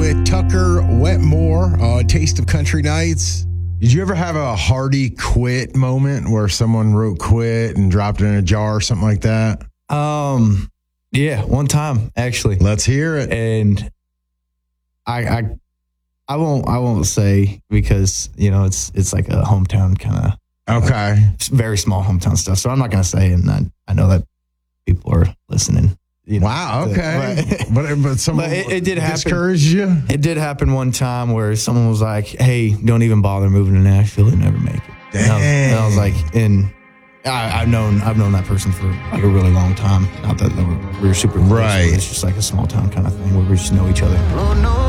with Tucker Wetmore on Taste of Country Nights. Did you ever have a hearty quit moment where someone wrote quit and dropped it in a jar or something like that? Yeah, one time actually. Let's hear it. And I won't say because it's like a hometown kind of very small hometown stuff. So I'm not gonna say, and I know that people are listening. Wow. Okay. But someone it did happen. Discouraged you? It did happen one time where someone was like, "Hey, don't even bother moving to Nashville. You'll never make it." Dang. And I was like, I've known that person for like a really long time. Not that we were super close, right. It's just like a small town kind of thing where we just know each other. Oh no.